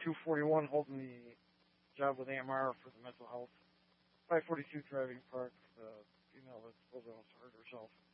241 holding the job with AMR for the mental health. 542 driving park, the female that supposedly almost hurt herself.